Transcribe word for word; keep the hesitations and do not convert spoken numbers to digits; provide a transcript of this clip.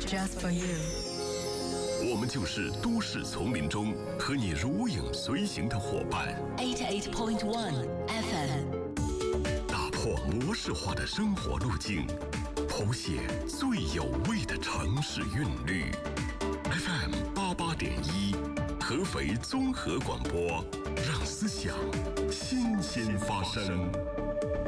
just for you。 我们就是都市丛林中和你如影随形的伙伴。 eighty-eight point one F M， 打破模式化的生活路径，谱写最有味的城市韵律。F M 八八点一，合肥综合广播，让思想新鲜发生。